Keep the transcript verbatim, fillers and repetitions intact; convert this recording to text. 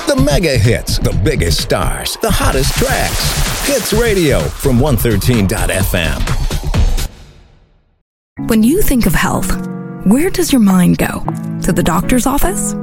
The mega hits, the biggest stars, the hottest tracks. Hits Radio from one thirteen dot f m. When you think of health, where does your mind go? To the doctor's office?